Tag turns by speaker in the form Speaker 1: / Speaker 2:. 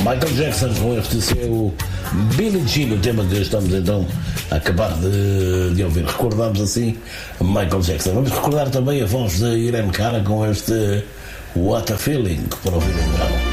Speaker 1: Michael Jackson com este seu Billie Jean, o tema que estamos então a acabar de ouvir. Recordamos assim Michael Jackson. Vamos recordar também a voz de Irene Cara com este What a Feeling para ouvir em verão.